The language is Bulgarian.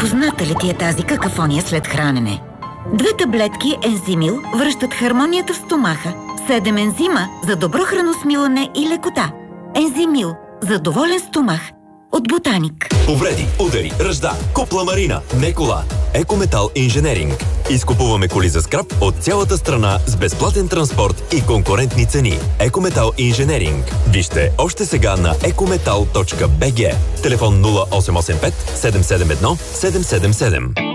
Позната ли ти е тази какафония след хранене? 2 таблетки Ензимил връщат хармонията в стомаха. 7 ензима за добро храносмилане и лекота. Ензимил за доволен стомах. От Ботаник. Повреди, удари, ръжда, купла Марина, не кола. Екометал Инженеринг. Изкупуваме коли за скрап от цялата страна с безплатен транспорт и конкурентни цени. Екометал Инженеринг. Вижте още сега на ecometal.bg. Телефон 0885 771 777.